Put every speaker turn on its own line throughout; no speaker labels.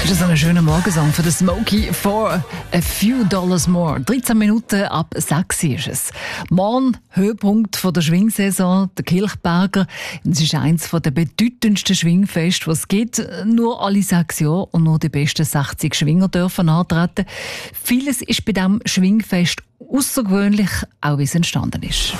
Das ist so ein schöner Morgensong für den Smokey for a few dollars more. 13 Minuten ab 6 ist es. Morgen Höhepunkt von der Schwingsaison, der Kilchberger. Es ist eines der bedeutendsten Schwingfeste, die es gibt. Nur alle 6 Jahre und nur die besten 60 Schwinger dürfen antreten. Vieles ist bei diesem Schwingfest außergewöhnlich, auch wie es entstanden ist.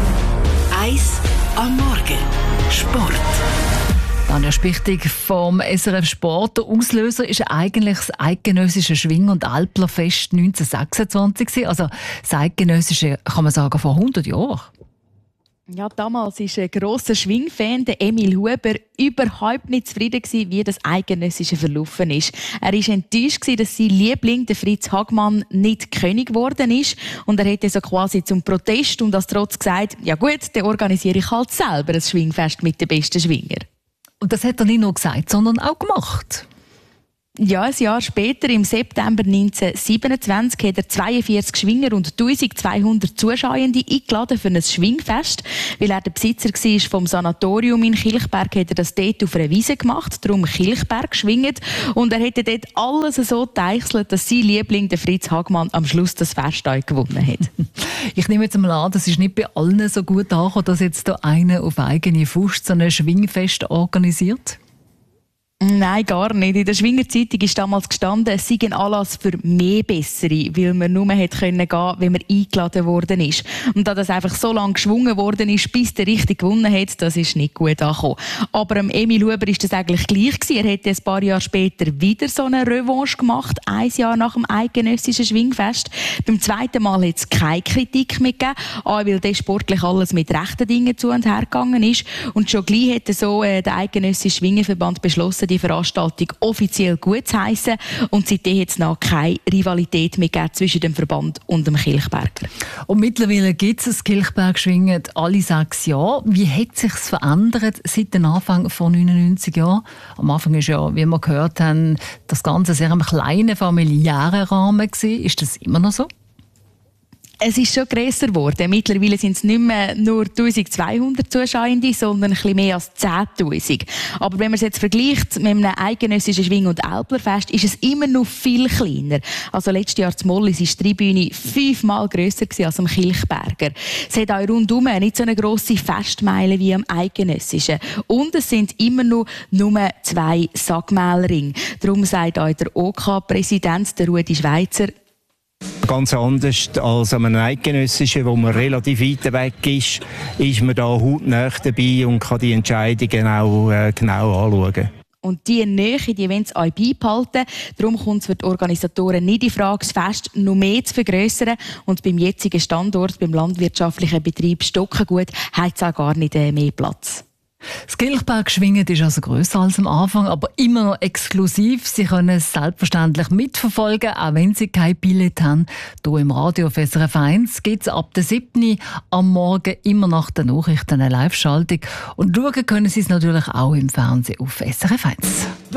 Eis am Morgen. Sport.
Tanja Spichtig vom SRF Sport. Der Auslöser ist eigentlich das eidgenössische Schwing- und Alplerfest 1926. Also das eidgenössische, kann man sagen, vor 100 Jahren.
Ja, damals war ein grosser Schwingfan, der Emil Huber, überhaupt nicht zufrieden gewesen, wie das Eidgenössische verlaufen ist. Er war enttäuscht, dass sein Liebling, der Fritz Hagmann, nicht König geworden ist. Und er hätte so quasi zum Protest und als Trotz gesagt, ja gut, dann organisiere ich halt selber ein Schwingfest mit den besten Schwingern.
Und das hat er nicht nur gesagt, sondern auch gemacht.
Ja, ein Jahr später, im September 1927, hat er 42 Schwinger und 1200 Zuschauende eingeladen für ein Schwingfest. Weil er der Besitzer war vom Sanatorium in Kilchberg, hat er das dort auf einer Wiese gemacht, darum Kilchberg geschwingt. Und er hätte dort alles so geteichselt, dass sein Liebling, der Fritz Hagmann, am Schluss das Fest gewonnen hat.
Ich nehme jetzt mal an, das ist nicht bei allen so gut angekommen, dass jetzt da einer auf eigene Faust so ein Schwingfest organisiert.
Nein, gar nicht. In der Schwingerzeitung ist damals gestanden, es sei ein Anlass für mehr Bessere, weil man nur gehen konnte, wenn man eingeladen worden ist. Und da das einfach so lange geschwungen worden ist, bis der richtig gewonnen hat, das ist nicht gut angekommen. Aber Emil Huber ist das eigentlich gleich gewesen. Er hätte ein paar Jahre später wieder so eine Revanche gemacht, 1 Jahr nach dem eidgenössischen Schwingfest. Beim zweiten Mal hat es keine Kritik mehr gegeben, weil das sportlich alles mit rechten Dingen zu und her gegangen ist. Und schon gleich hätte so der eidgenössische Schwingerverband beschlossen, die Veranstaltung offiziell gut zu heissen. Und seitdem hat es noch keine Rivalität mehr zwischen dem Verband und dem Kilchberger.
Und mittlerweile gibt es das Kilchberg-Schwingen alle 6 Jahre. Wie hat es sich verändert seit dem Anfang von 99 Jahren? Am Anfang ist ja, wie wir gehört haben, das Ganze sehr im kleinen familiären Rahmen gewesen. Ist das immer noch so?
Es ist schon grösser geworden. Mittlerweile sind es nicht mehr nur 1200 Zuschauende, sondern ein bisschen mehr als 10'000. Aber wenn man es jetzt vergleicht mit einem eidgenössischen Schwing- und Alplerfest, ist es immer noch viel kleiner. Also letztes Jahr in Mollis war die Tribüne 5-mal grösser als am Kilchberger. Es hat auch rundum nicht so eine grosse Festmeile wie am eidgenössischen. Und es sind immer noch nur 2 Sackmehlringe. Darum sagt auch der OK-Präsident, der Rudi Schweizer,
ganz anders als an einem eidgenössischen, wo man relativ weit weg ist man da hautnah dabei und kann die Entscheidungen auch genau anschauen.
Und diese Nähe, die wollen sie auch beibehalten. Darum kommt es für die Organisatoren nicht in Frage, das Fest noch mehr zu vergrössern. Und beim jetzigen Standort, beim landwirtschaftlichen Betrieb Stockengut, hat es auch gar nicht mehr Platz.
Das Kilchberg-Schwingen ist also grösser als am Anfang, aber immer noch exklusiv. Sie können es selbstverständlich mitverfolgen, auch wenn Sie kein Billett haben. Hier im Radio auf SRF 1 gibt es ab der 7. am Morgen immer nach den Nachrichten eine Live-Schaltung. Und schauen können Sie es natürlich auch im Fernsehen auf SRF 1.